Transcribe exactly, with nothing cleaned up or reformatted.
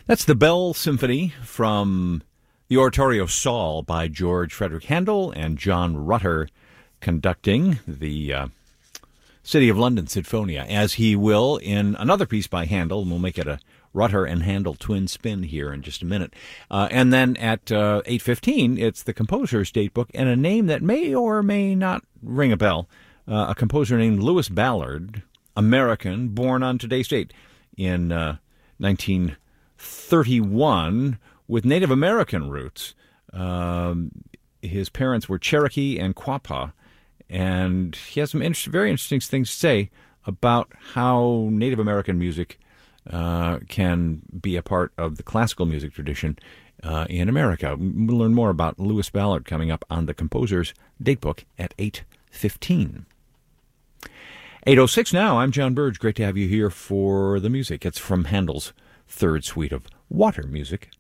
That's the Bell Symphony from the Oratorio Saul by George Frederick Handel and John Rutter conducting the uh, City of London Sinfonia, as he will in another piece by Handel, and we'll make it a Rutter and Handel twin spin here in just a minute. Uh, and then at uh, eight fifteen, it's the composer's datebook and a name that may or may not ring a bell, uh, a composer named Lewis Ballard, American, born on today's date in uh, nineteen thirty-one, with Native American roots. Um, his parents were Cherokee and Quapaw, and he has some inter- very interesting things to say about how Native American music uh, can be a part of the classical music tradition uh, in America. We'll learn more about Lewis Ballard coming up on the composer's datebook at eight fifteen. eight oh six now. I'm John Burge. Great to have you here for the music. It's from Handel's Third Suite of Water Music